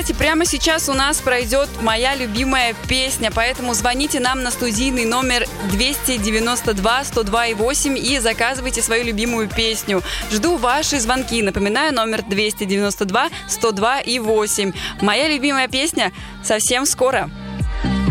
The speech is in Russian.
Кстати, прямо сейчас у нас пройдет моя любимая песня, поэтому звоните нам на студийный номер 292-102-8 и заказывайте свою любимую песню. Жду ваши звонки. Напоминаю, номер 292-102-8. Моя любимая песня совсем скоро.